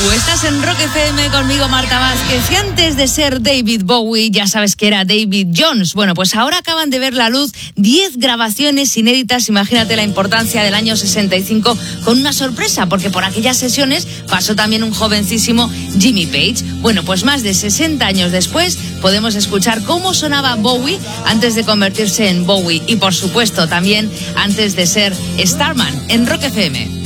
Estás en Rock FM conmigo, Marta Vázquez. Y antes de ser David Bowie, ya sabes que era David Jones. Bueno, pues ahora acaban de ver la luz 10 grabaciones inéditas. Imagínate la importancia del año 65 con una sorpresa, porque por aquellas sesiones pasó también un jovencísimo Jimmy Page. Bueno, pues más de 60 años después podemos escuchar cómo sonaba Bowie antes de convertirse en Bowie y, por supuesto, también antes de ser Starman en Rock FM.